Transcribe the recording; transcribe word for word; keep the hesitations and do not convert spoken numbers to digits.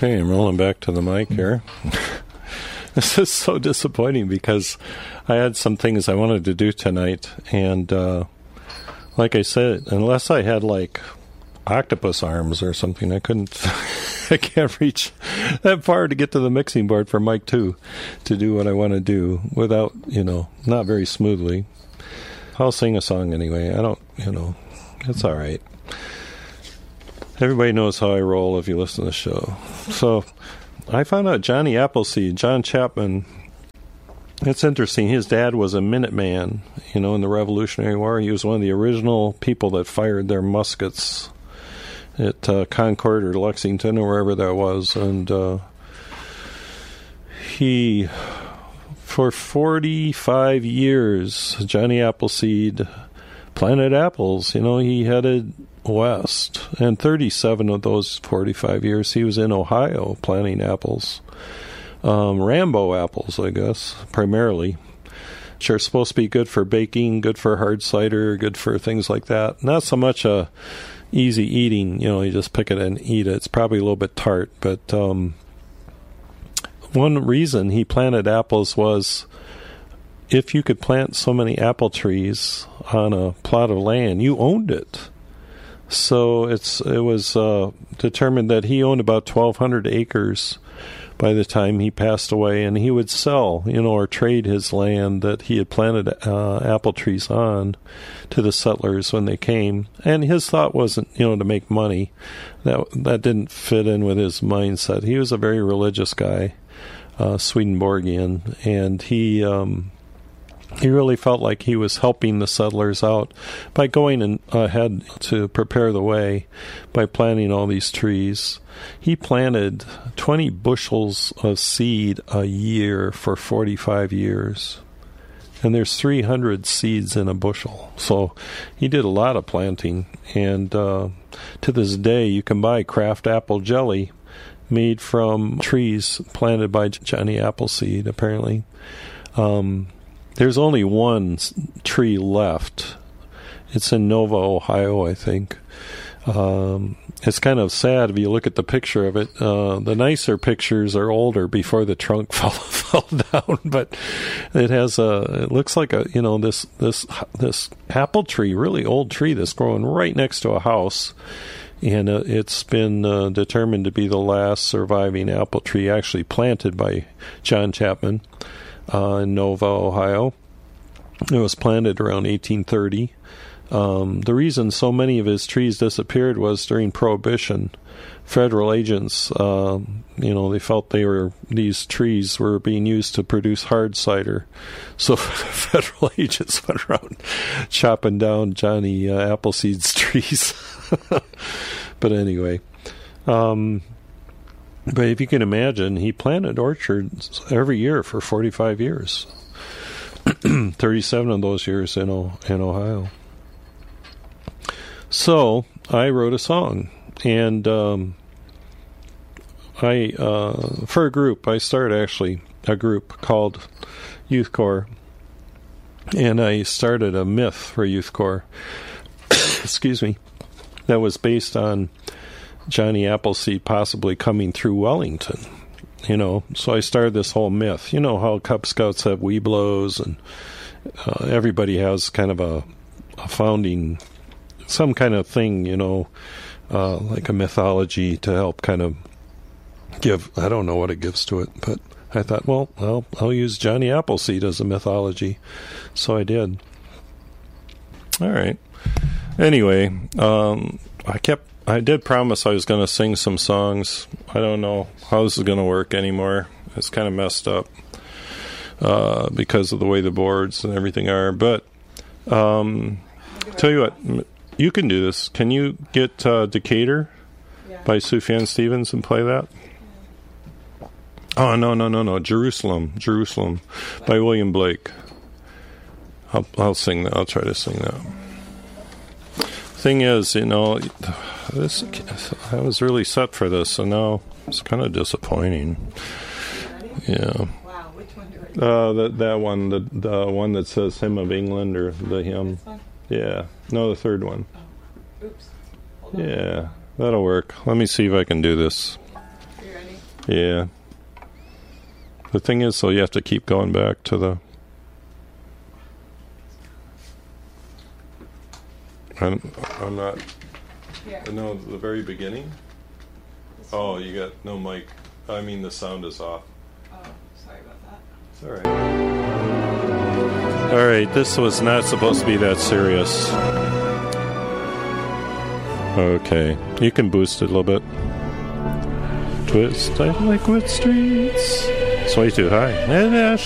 Okay, I'm rolling back to the mic here. This is so disappointing because I had some things I wanted to do tonight, and uh, like I said, unless I had like octopus arms or something, I couldn't, I can't reach that far to get to the mixing board for mic two to do what I want to do without, you know, not very smoothly. I'll sing a song anyway. I don't, you know, it's all right. Everybody knows how I roll if you listen to the show. So I found out Johnny Appleseed, John Chapman, it's interesting. His dad was a Minuteman, you know, in the Revolutionary War. He was one of the original people that fired their muskets at uh, Concord or Lexington or wherever that was. And uh, he, for forty-five years, Johnny Appleseed planted apples. You know, he headed west, and thirty-seven of those forty-five years he was in Ohio planting apples, um, Rambo apples, I guess, primarily, which are supposed to be good for baking, good for hard cider, good for things like that. Not so much a easy eating, you know, you just pick it and eat it. It's probably a little bit tart, but um, one reason he planted apples was if you could plant so many apple trees on a plot of land, you owned it. So it's it was uh, determined that he owned about twelve hundred acres by the time he passed away, and he would sell, you know, or trade his land that he had planted uh, apple trees on to the settlers when they came. And his thought wasn't, you know, to make money. That that didn't fit in with his mindset. He was a very religious guy, uh, Swedenborgian, and he. Um, He really felt like he was helping the settlers out by going in, ahead to prepare the way by planting all these trees. He planted twenty bushels of seed a year for forty-five years. And there's three hundred seeds in a bushel. So he did a lot of planting. And uh, to this day, you can buy Kraft apple jelly made from trees planted by Johnny Appleseed, apparently. Um... There's only one tree left. It's in Nova, Ohio, I think. Um, it's kind of sad if you look at the picture of it. Uh, the nicer pictures are older, before the trunk fell, fell down. But it has a. It looks like a. You know, this this this apple tree, really old tree, that's growing right next to a house, and uh, it's been uh, determined to be the last surviving apple tree actually planted by John Chapman. Uh, in Nova, Ohio. It was planted around eighteen thirty. Um, the reason so many of his trees disappeared was during Prohibition. Federal agents, uh, you know, they felt they were these trees were being used to produce hard cider. So federal agents went around chopping down Johnny uh, Appleseed's trees. But anyway, um, But if you can imagine, he planted orchards every year for forty-five years. thirty-seven of those years in, o- in Ohio. So I wrote a song, and um, I uh, for a group, I started actually a group called Youth Corps, and I started a myth for Youth Corps. Excuse me, that was based on Johnny Appleseed possibly coming through Wellington, you know. So I started this whole myth. You know how Cub Scouts have Webelos, and uh, everybody has kind of a, a founding, some kind of thing, you know, uh, like a mythology to help kind of give, I don't know what it gives to it, but I thought, well, I'll, I'll use Johnny Appleseed as a mythology. So I did. All right. Anyway, um, I kept I did promise I was going to sing some songs. I don't know how this is going to work anymore. It's kind of messed up uh, because of the way the boards and everything are. But um, tell you what, you can do this. Can you get uh, Decatur yeah. by Sufjan Stevens and play that? Yeah. Oh, no, no, no, no. Jerusalem. Jerusalem by William Blake. I'll, I'll sing that. I'll try to sing that. Thing is, you know, this I was really set for this, so now it's kind of disappointing. Yeah. Wow, which one do I do? Uh, that that one, the the one that says "Hymn of England" or the hymn. This one? Yeah. No, the third one. Oh. Oops. Hold on. Yeah, that'll work. Let me see if I can do this. You ready? Yeah. The thing is, so you have to keep going back to the... I'm, I'm not... Here. No, the very beginning? Oh, you got no mic. I mean, the sound is off. Oh, sorry about that. It's all right. All right, this was not supposed to be that serious. Okay, you can boost it a little bit. Twist like liquid streets. It's way too high.